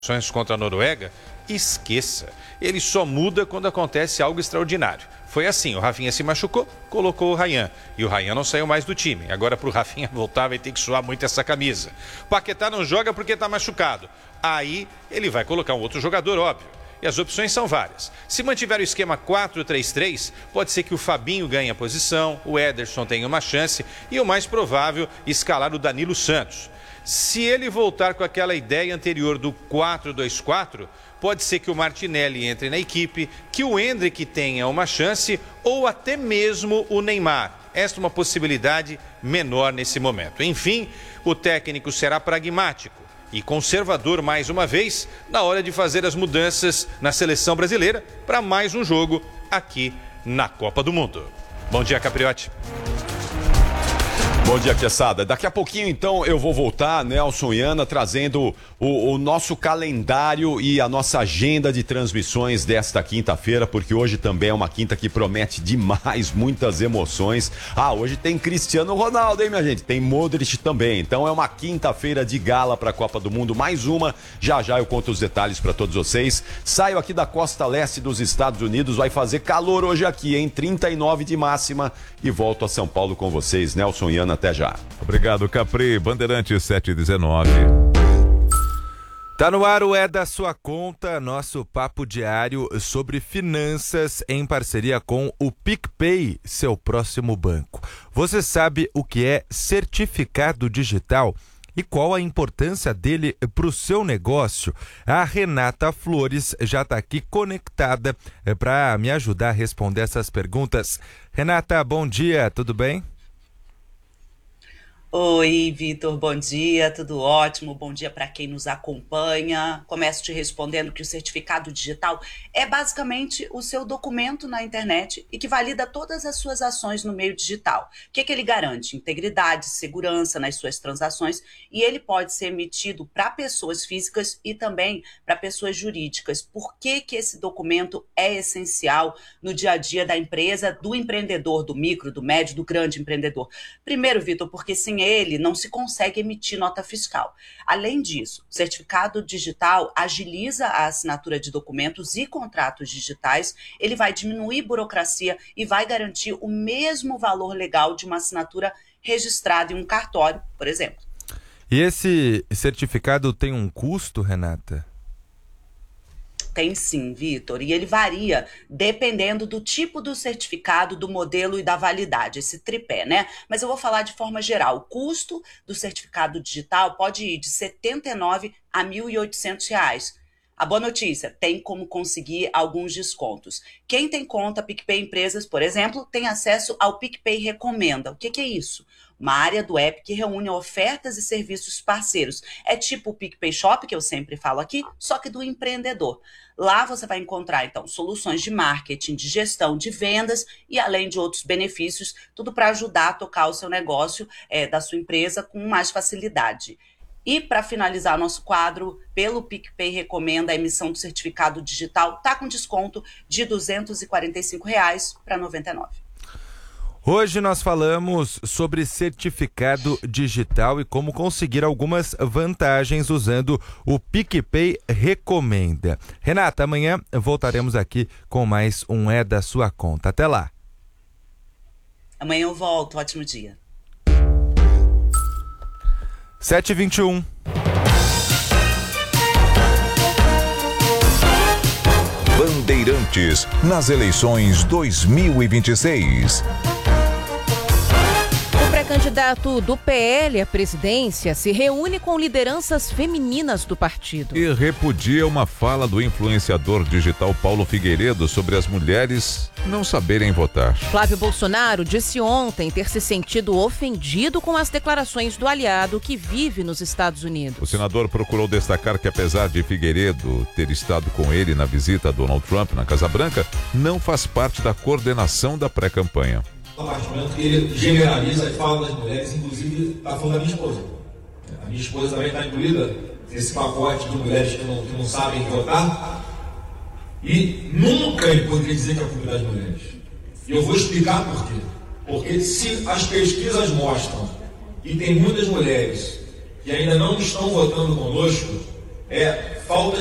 contra a Noruega, esqueça. Ele só muda quando acontece algo extraordinário. Foi assim, o Rafinha se machucou, colocou o Ryan. E o Ryan não saiu mais do time. Agora pro Rafinha voltar vai ter que suar muito essa camisa. Paquetá não joga porque tá machucado. Aí ele vai colocar um outro jogador, óbvio. E as opções são várias. Se mantiver o esquema 4-3-3, pode ser que o Fabinho ganhe a posição, o Ederson tenha uma chance e o mais provável, escalar o Danilo Santos. Se ele voltar com aquela ideia anterior do 4-2-4, pode ser que o Martinelli entre na equipe, que o Endrick tenha uma chance ou até mesmo o Neymar. Esta é uma possibilidade menor nesse momento. Enfim, o técnico será pragmático e conservador mais uma vez na hora de fazer as mudanças na seleção brasileira para mais um jogo aqui na Copa do Mundo. Bom dia, Capriotti. Bom dia, Queçada. Daqui a pouquinho, então, eu vou voltar, Nelson e Ana, trazendo o nosso calendário e a nossa agenda de transmissões desta quinta-feira, porque hoje também é uma quinta que promete demais, muitas emoções. Hoje tem Cristiano Ronaldo, hein, minha gente? Tem Modric também. Então é uma quinta-feira de gala para a Copa do Mundo, mais uma. Já já eu conto os detalhes para todos vocês. Saio aqui da costa leste dos Estados Unidos, vai fazer calor hoje aqui, hein? 39 de máxima e volto a São Paulo com vocês, Nelson e Ana. Até já. Obrigado, Capri. Bandeirantes 719. Tá no ar o É da Sua Conta, nosso papo diário sobre finanças em parceria com o PicPay, seu próximo banco. Você sabe o que é certificado digital e qual a importância dele para o seu negócio? A Renata Flores já está aqui conectada para me ajudar a responder essas perguntas. Renata, bom dia, tudo bem? Oi, Vitor, bom dia, tudo ótimo, bom dia para quem nos acompanha. Começo te respondendo que o certificado digital é basicamente o seu documento na internet e que valida todas as suas ações no meio digital. O que ele garante? Integridade, segurança nas suas transações e ele pode ser emitido para pessoas físicas e também para pessoas jurídicas. Por que esse documento é essencial no dia a dia da empresa, do empreendedor, do micro, do médio, do grande empreendedor? Primeiro, Vitor, porque sem ele não se consegue emitir nota fiscal. Além disso, o certificado digital agiliza a assinatura de documentos e contratos digitais, ele vai diminuir burocracia e vai garantir o mesmo valor legal de uma assinatura registrada em um cartório, por exemplo. E esse certificado tem um custo, Renata? Tem sim, Vitor, e ele varia dependendo do tipo do certificado, do modelo e da validade, esse tripé, né? Mas eu vou falar de forma geral. O custo do certificado digital pode ir de R$ 79 a R$ 1.800. A boa notícia, tem como conseguir alguns descontos. Quem tem conta PicPay Empresas, por exemplo, tem acesso ao PicPay Recomenda. O que é isso? Uma área do app que reúne ofertas e serviços parceiros. É tipo o PicPay Shop, que eu sempre falo aqui, só que do empreendedor. Lá você vai encontrar, então, soluções de marketing, de gestão, de vendas e além de outros benefícios, tudo para ajudar a tocar o seu negócio da sua empresa com mais facilidade. E para finalizar nosso quadro, pelo PicPay Recomenda, a emissão do certificado digital está com desconto de R$ 245 para R$ 99. Hoje nós falamos sobre certificado digital e como conseguir algumas vantagens usando o PicPay Recomenda. Renata, amanhã voltaremos aqui com mais um É da Sua Conta. Até lá. Amanhã eu volto. Ótimo dia. 7h21. Bandeirantes nas eleições 2026. O pré-candidato do PL à presidência se reúne com lideranças femininas do partido. E repudia uma fala do influenciador digital Paulo Figueiredo sobre as mulheres não saberem votar. Flávio Bolsonaro disse ontem ter se sentido ofendido com as declarações do aliado que vive nos Estados Unidos. O senador procurou destacar que, apesar de Figueiredo ter estado com ele na visita a Donald Trump na Casa Branca, não faz parte da coordenação da pré-campanha. Ele generaliza e fala das mulheres, inclusive está falando da minha esposa. A minha esposa também está incluída nesse pacote de mulheres que não sabem votar. E nunca ele poderia dizer que é a culpa das mulheres. E eu vou explicar por quê. Porque se as pesquisas mostram que tem muitas mulheres que ainda não estão votando conosco, falta